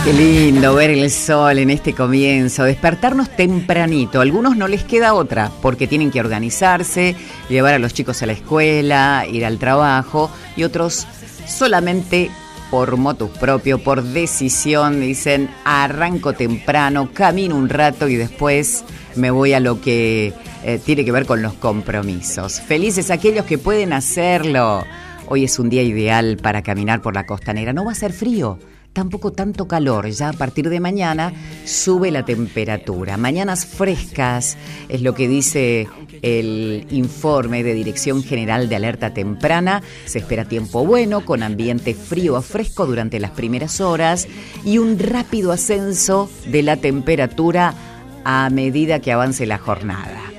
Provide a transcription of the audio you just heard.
Qué lindo ver el sol en este comienzo, despertarnos tempranito. A algunos no les queda otra, porque tienen que organizarse, llevar a los chicos a la escuela, ir al trabajo, y otros solamente por motus propio, por decisión, dicen, arranco temprano, camino un rato y después me voy a lo que tiene que ver con los compromisos. Felices aquellos que pueden hacerlo. Hoy es un día ideal para caminar por la costanera. No va a ser frío, tampoco tanto calor. Ya a partir de mañana sube la temperatura. Mañanas frescas es lo que dice el informe de Dirección General de Alerta Temprana. Se espera tiempo bueno, con ambiente frío a fresco durante las primeras horas y un rápido ascenso de la temperatura a medida que avance la jornada.